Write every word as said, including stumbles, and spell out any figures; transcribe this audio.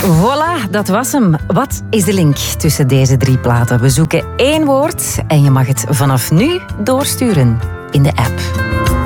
Voilà, dat was hem. Wat is de link tussen deze drie platen? We zoeken één woord en je mag het vanaf nu doorsturen in de app.